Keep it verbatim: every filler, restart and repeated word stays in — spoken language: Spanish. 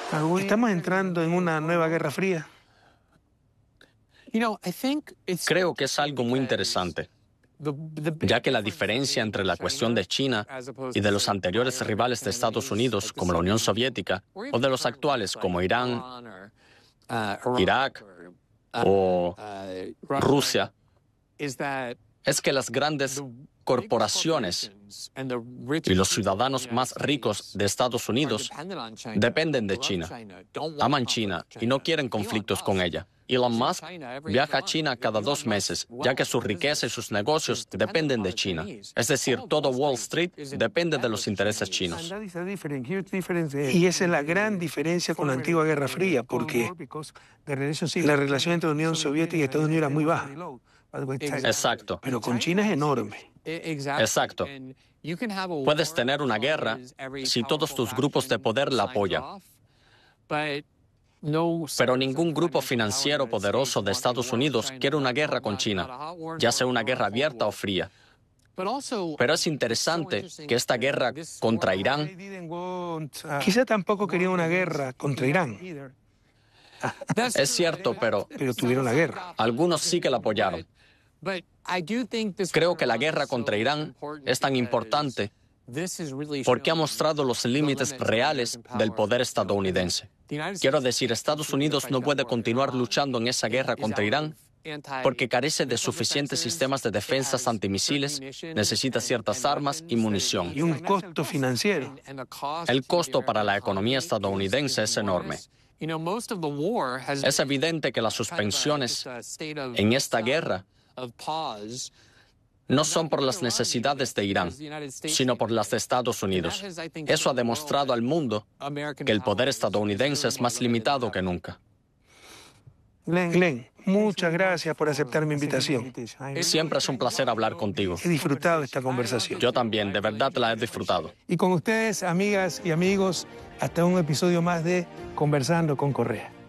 Estamos entrando en una nueva Guerra Fría. Creo que es algo muy interesante, ya que la diferencia entre la cuestión de China y de los anteriores rivales de Estados Unidos, como la Unión Soviética, o de los actuales, como Irán, Irak o Rusia, es que las grandes corporaciones y los ciudadanos más ricos de Estados Unidos dependen de China, aman China y no quieren conflictos con ella. Elon Musk viaja a China cada dos meses, ya que su riqueza y sus negocios dependen de China. Es decir, todo Wall Street depende de los intereses chinos. Y esa es la gran diferencia con la antigua Guerra Fría, porque la relación entre la Unión Soviética y Estados Unidos era muy baja. Exacto. Pero con China es enorme. Exacto. Puedes tener una guerra si todos tus grupos de poder la apoyan. Pero ningún grupo financiero poderoso de Estados Unidos quiere una guerra con China, ya sea una guerra abierta o fría. Pero es interesante que esta guerra contra Irán... Quizá tampoco querían una guerra contra Irán. Es cierto, pero... Pero tuvieron la guerra. Algunos sí que la apoyaron. Creo que la guerra contra Irán es tan importante porque ha mostrado los límites reales del poder estadounidense. Quiero decir, Estados Unidos no puede continuar luchando en esa guerra contra Irán porque carece de suficientes sistemas de defensas antimisiles, necesita ciertas armas y munición. Y un costo financiero. El costo para la economía estadounidense es enorme. Es evidente que las suspensiones en esta guerra no son por las necesidades de Irán, sino por las de Estados Unidos. Eso ha demostrado al mundo que el poder estadounidense es más limitado que nunca. Glenn, muchas gracias por aceptar mi invitación. Siempre es un placer hablar contigo. He disfrutado esta conversación. Yo también, de verdad la he disfrutado. Y con ustedes, amigas y amigos, hasta un episodio más de Conversando con Correa.